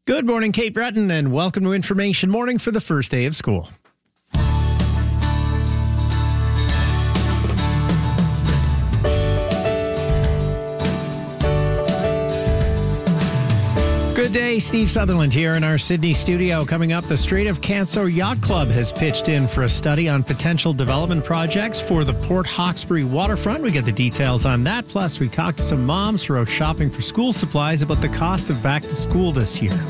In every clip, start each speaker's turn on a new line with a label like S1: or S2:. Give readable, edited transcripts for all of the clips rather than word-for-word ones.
S1: Good morning, Kate Breton, and welcome to Information Morning for the first day of school. Good day, Steve Sutherland here in our Sydney studio. Coming up, the Strait of Canso Yacht Club has pitched in for a study on potential development projects for the Port Hawkesbury waterfront. We get the details on that. Plus, we talked to some moms who are out shopping for school supplies about the cost of back to school this year.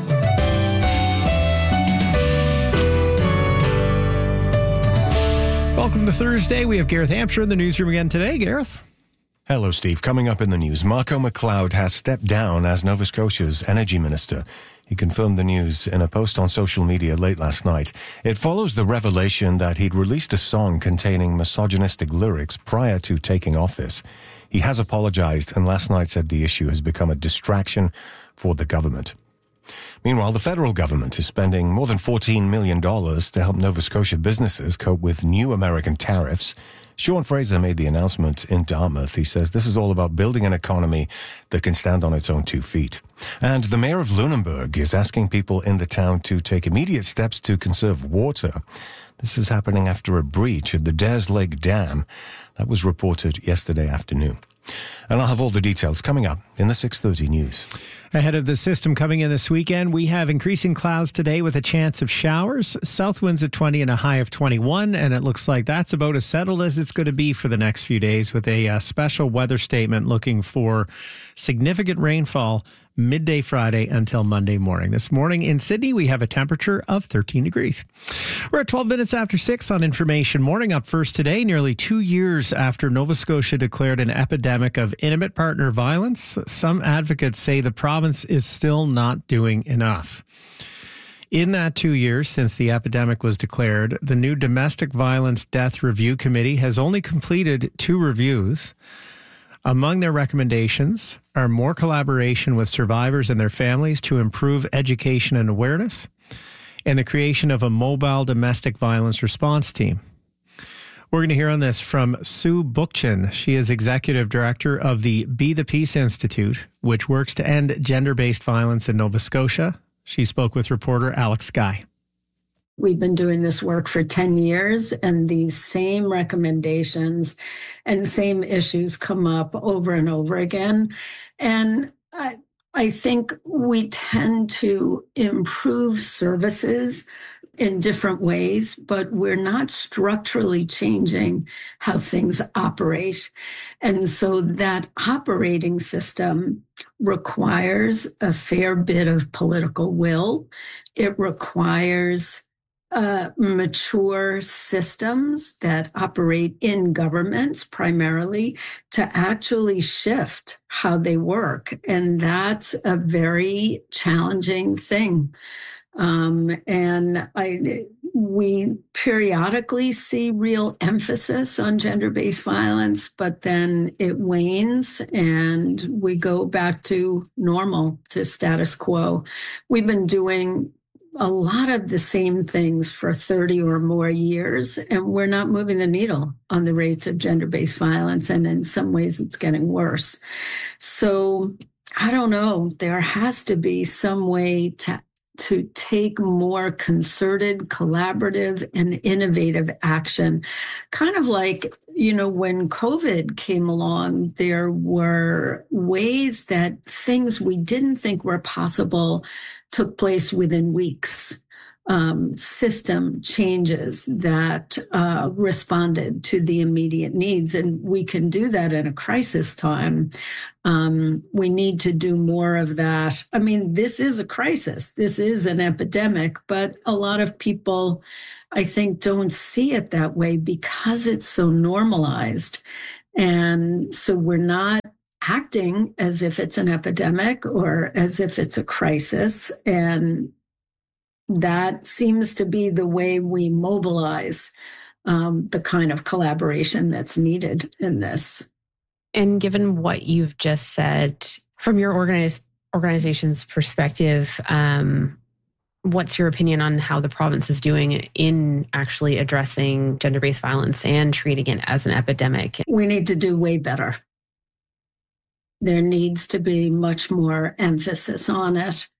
S1: Welcome to Thursday. We have Gareth Hampshire in the newsroom again today. Gareth?
S2: Hello, Steve. Coming up in the news, Marco McLeod has stepped down as Nova Scotia's energy minister. He confirmed the news in a post on social media late last night. It follows the revelation that he'd released a song containing misogynistic lyrics prior to taking office. He has apologized and last night said the issue has become a distraction for the government. Meanwhile, the federal government is spending more than $14 million to help Nova Scotia businesses cope with new American tariffs. Sean Fraser made the announcement in Dartmouth. He says this is all about building an economy that can stand on its own 2 feet. And the mayor of Lunenburg is asking people in the town to take immediate steps to conserve water. This is happening after a breach at the Dares Lake Dam. That was reported yesterday afternoon. And I'll have all the details coming up in the 6:30 news.
S1: Ahead of the system coming in this weekend, we have increasing clouds today with a chance of showers. South winds at 20 and a high of 21, and it looks like that's about as settled as it's going to be for the next few days, with a special weather statement looking for significant rainfall midday Friday until Monday morning. This morning in Sydney, we have a temperature of 13 degrees. We're at 12 minutes after 6 on Information Morning. Up first today, nearly 2 years after Nova Scotia declared an epidemic of intimate partner violence, some advocates say the province is still not doing enough. In that 2 years since the epidemic was declared, the new Domestic Violence Death Review Committee has only completed 2 reviews. Among their recommendations are more collaboration with survivors and their families to improve education and awareness, and the creation of a mobile domestic violence response team. We're going to hear on this from Sue Bookchin. She is executive director of the Be the Peace Institute, which works to end gender-based violence in Nova Scotia. She spoke with reporter Alex Guy.
S3: We've been doing this work for 10 years, and these same recommendations and same issues come up over and over again. And I think we tend to improve services in different ways, but we're not structurally changing how things operate. And so that operating system requires a fair bit of political will. It requires mature systems that operate in governments primarily to actually shift how they work. And that's a very challenging thing. We periodically see real emphasis on gender-based violence, but then it wanes and we go back to normal, to status quo. We've been doing a lot of the same things for 30 or more years, and we're not moving the needle on the rates of gender-based violence, and in some ways it's getting worse. So I don't know, there has to be some way to take more concerted, collaborative, and innovative action. Kind of like, when COVID came along, there were ways that things we didn't think were possible took place within weeks. System changes that responded to the immediate needs. And we can do that in a crisis time. We need to do more of that. I mean, this is a crisis. This is an epidemic, but a lot of people, I think, don't see it that way because it's so normalized. And so we're not acting as if it's an epidemic or as if it's a crisis. And that seems to be the way we mobilize the kind of collaboration that's needed in this.
S4: And given what you've just said, from your organization's perspective, what's your opinion on how the province is doing in actually addressing gender-based violence and treating it as an epidemic?
S3: We need to do way better. There needs to be much more emphasis on it.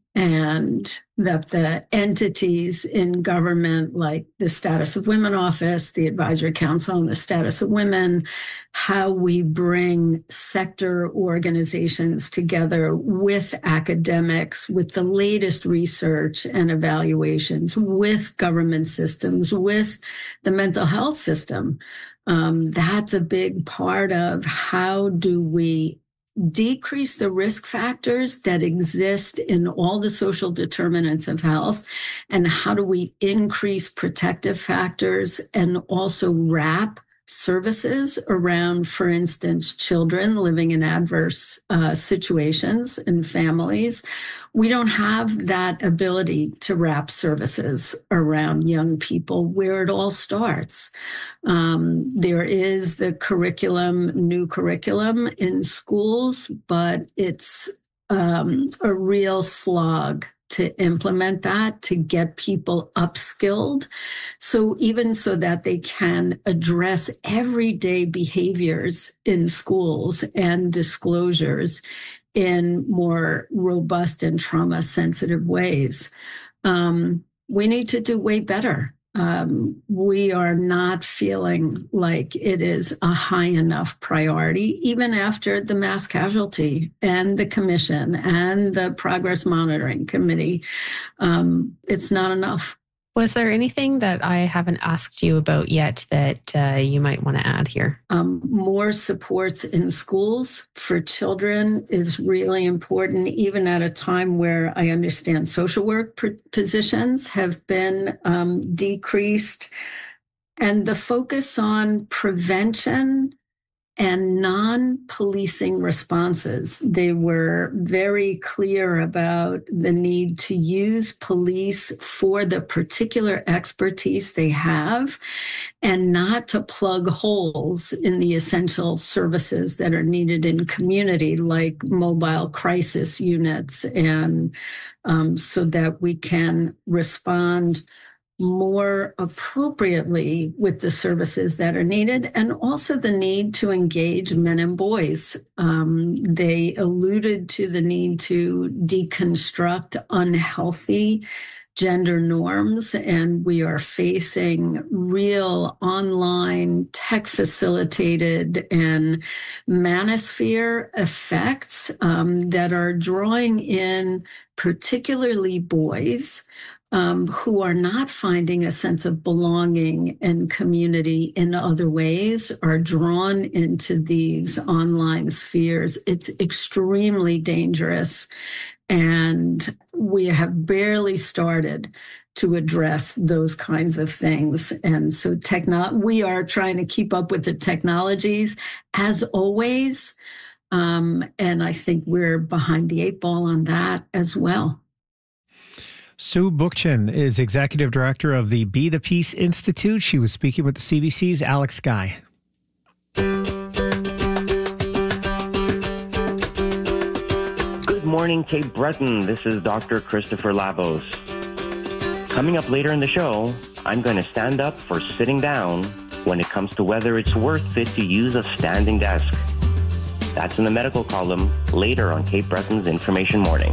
S3: and that the entities in government, like the Status of Women Office, the Advisory Council on the Status of Women, how we bring sector organizations together with academics, with the latest research and evaluations, with government systems, with the mental health system. That's a big part of how do we decrease the risk factors that exist in all the social determinants of health, and how do we increase protective factors and also wrap services around, for instance, children living in adverse situations and families. We don't have that ability to wrap services around young people where it all starts. There is the new curriculum in schools, but it's a real slog to implement that, to get people upskilled. So even so that they can address everyday behaviors in schools and disclosures in more robust and trauma sensitive ways. We need to do way better. We are not feeling like it is a high enough priority, even after the mass casualty and the commission and the progress monitoring committee. It's not enough.
S4: Was there anything that I haven't asked you about yet that you might want to add here?
S3: More supports in schools for children is really important, even at a time where I understand social work positions have been decreased. And the focus on prevention and non-policing responses. They were very clear about the need to use police for the particular expertise they have and not to plug holes in the essential services that are needed in community, like mobile crisis units, and so that we can respond more appropriately with the services that are needed, and also the need to engage men and boys. They alluded to the need to deconstruct unhealthy gender norms, and we are facing real online tech-facilitated and manosphere effects that are drawing in particularly boys who are not finding a sense of belonging and community in other ways, are drawn into these online spheres. It's extremely dangerous. And we have barely started to address those kinds of things. And so we are trying to keep up with the technologies as always. And I think we're behind the eight ball on that as well.
S1: Sue Bookchin is Executive Director of the Be the Peace Institute. She was speaking with the CBC's Alex Guy.
S5: Good morning, Cape Breton. This is Dr. Christopher Labos. Coming up later in the show, I'm going to stand up for sitting down when it comes to whether it's worth it to use a standing desk. That's in the medical column later on Cape Breton's Information Morning.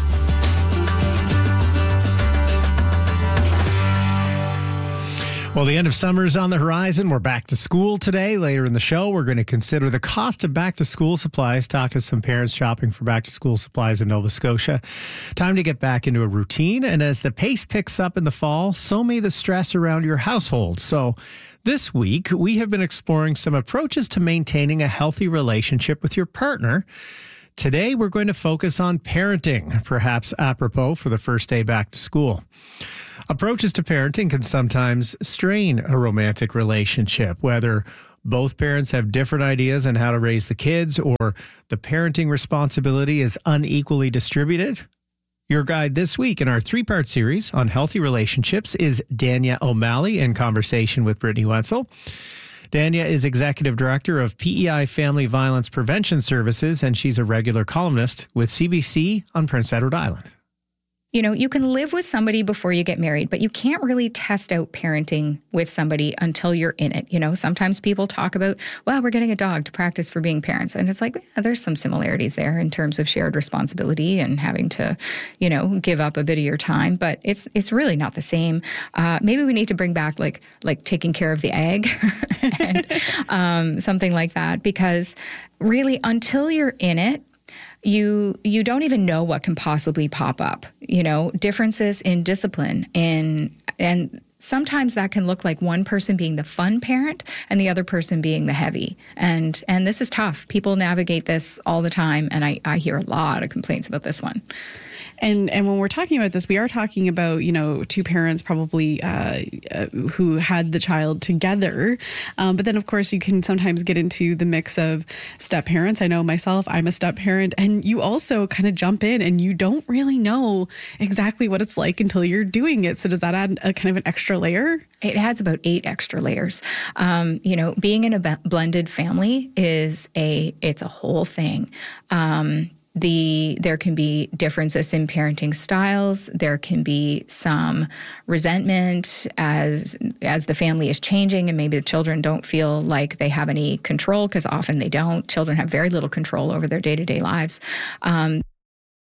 S1: Well, the end of summer is on the horizon. We're back to school today. Later in the show, we're going to consider the cost of back-to-school supplies, talk to some parents shopping for back-to-school supplies in Nova Scotia. Time to get back into a routine. And as the pace picks up in the fall, so may the stress around your household. So this week, we have been exploring some approaches to maintaining a healthy relationship with your partner. Today, we're going to focus on parenting, perhaps apropos for the first day back to school. Approaches to parenting can sometimes strain a romantic relationship, whether both parents have different ideas on how to raise the kids or the parenting responsibility is unequally distributed. Your guide this week in our three-part series on healthy relationships is Dania O'Malley in conversation with Brittany Wenzel. Dania is Executive Director of PEI Family Violence Prevention Services, and she's a regular columnist with CBC on Prince Edward Island.
S6: You know, you can live with somebody before you get married, but you can't really test out parenting with somebody until you're in it. You know, sometimes people talk about, well, we're getting a dog to practice for being parents. And it's like, yeah, there's some similarities there in terms of shared responsibility and having to, you know, give up a bit of your time. But it's really not the same. Maybe we need to bring back like taking care of the egg and something like that, because really until you're in it, you don't even know what can possibly pop up, you know, differences in discipline and sometimes that can look like one person being the fun parent and the other person being the heavy. And this is tough. People navigate this all the time. And I hear a lot of complaints about this one.
S7: And when we're talking about this, we are talking about, you know, two parents probably who had the child together. But then, of course, you can sometimes get into the mix of step parents. I know myself, I'm a step parent, and you also kind of jump in and you don't really know exactly what it's like until you're doing it. So does that add a kind of an extra layer?
S6: It adds about 8 extra layers. You know, being in a blended family it's a whole thing. There can be differences in parenting styles. There can be some resentment as the family is changing and maybe the children don't feel like they have any control, because often they don't. Children have very little control over their day-to-day lives.